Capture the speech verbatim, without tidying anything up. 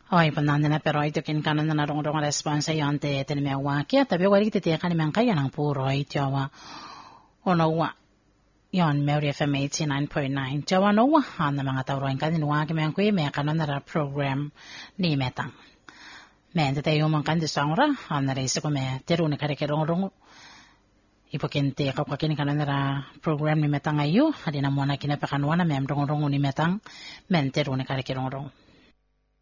Oi, pananda pero ito kin kanan na rong rong response yon te te me wa kia tabi wari te te kan men kaya nang puro ito wa ono wa yon Mary F M eighty-nine point nine jawa no wa han mga tawro kan ni wa ke men kuy me kanan na program ni metang men te yo man kan de sangra han na reise ko me teru ne kare ke rong rong ipokente ka kwa kini kanan na program ni metang ayo hadina mo na kinapakanwa na mem rong rong ni metang men teru ne kare ke rong rong